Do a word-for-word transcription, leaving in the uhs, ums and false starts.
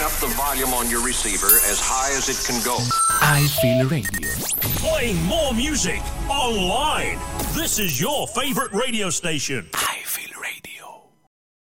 up the volume on your receiver as high as it can go. I Feel Radio. Playing more music online. This is your favorite radio station. I Feel